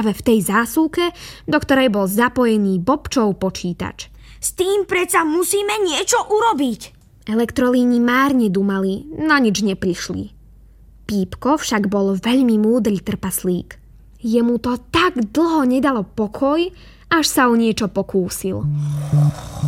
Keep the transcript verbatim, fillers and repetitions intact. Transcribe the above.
práve v tej zásuvke, do ktorej bol zapojený Bobčov počítač. S tým predsa musíme niečo urobiť. Elektrolíni márne dumali, na nič neprišli. Pípko však bol veľmi múdry trpaslík. Jemu to tak dlho nedalo pokoj, až sa o niečo pokúsil.